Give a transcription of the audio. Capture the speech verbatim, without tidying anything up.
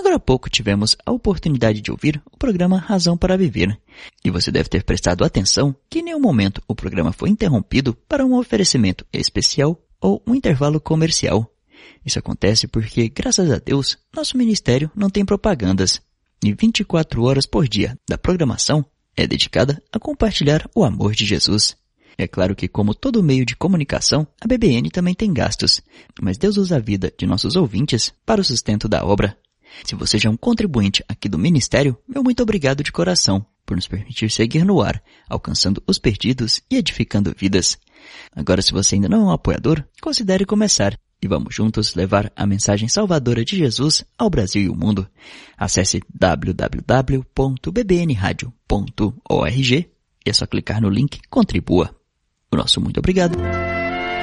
Agora há pouco tivemos a oportunidade de ouvir o programa Razão para Viver. E você deve ter prestado atenção que em nenhum momento o programa foi interrompido para um oferecimento especial ou um intervalo comercial. Isso acontece porque, graças a Deus, nosso ministério não tem propagandas. E vinte e quatro horas por dia da programação é dedicada a compartilhar o amor de Jesus. É claro que, como todo meio de comunicação, a B B N também tem gastos, mas Deus usa a vida de nossos ouvintes para o sustento da obra. Se você já é um contribuinte aqui do Ministério, meu muito obrigado de coração por nos permitir seguir no ar, alcançando os perdidos e edificando vidas. Agora, se você ainda não é um apoiador, considere começar e vamos juntos levar a mensagem salvadora de Jesus ao Brasil e o mundo. Acesse w w w ponto b b n radio ponto org e é só clicar no link Contribua. O nosso muito obrigado